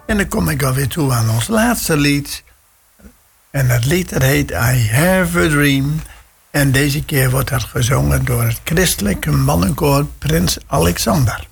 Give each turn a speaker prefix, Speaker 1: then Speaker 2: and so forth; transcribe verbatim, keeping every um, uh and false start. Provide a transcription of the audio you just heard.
Speaker 1: En dan kom ik alweer toe aan ons laatste lied. En dat lied dat heet I Have a Dream. En deze keer wordt dat gezongen door het christelijke mannenkoor Prins Alexander.